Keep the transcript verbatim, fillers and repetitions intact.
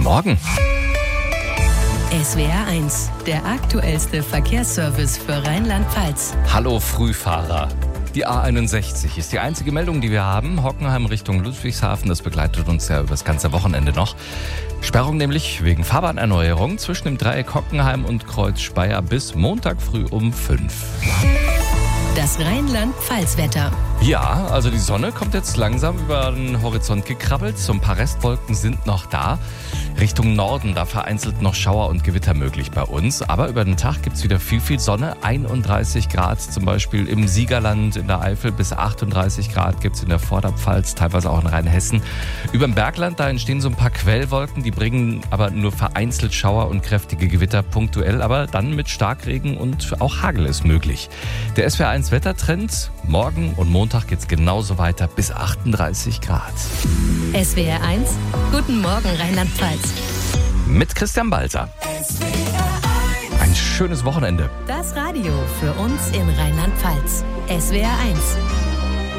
Morgen. S W R eins, der aktuellste Verkehrsservice für Rheinland-Pfalz. Hallo Frühfahrer. Die A einundsechzig ist die einzige Meldung, die wir haben. Hockenheim Richtung Ludwigshafen, das begleitet uns ja über das ganze Wochenende noch. Sperrung nämlich wegen Fahrbahnerneuerung zwischen dem Dreieck Hockenheim und Kreuz Speyer bis Montag früh um fünf. Das Rheinland-Pfalz-Wetter. Ja, also die Sonne kommt jetzt langsam über den Horizont gekrabbelt. So ein paar Restwolken sind noch da. Richtung Norden, da vereinzelt noch Schauer und Gewitter möglich bei uns. Aber über den Tag gibt es wieder viel, viel Sonne. einunddreißig Grad zum Beispiel im Siegerland, in der Eifel, bis achtunddreißig Grad gibt es in der Vorderpfalz, teilweise auch in Rheinhessen. Über dem Bergland, da entstehen so ein paar Quellwolken, die bringen aber nur vereinzelt Schauer und kräftige Gewitter punktuell. Aber dann mit Starkregen und auch Hagel ist möglich. Der S W R eins Wettertrend, morgen und Montag geht es genauso weiter bis achtunddreißig Grad. S W R eins, guten Morgen Rheinland-Pfalz. Mit Christian Balzer. Ein schönes Wochenende. Das Radio für uns in Rheinland-Pfalz. S W R eins.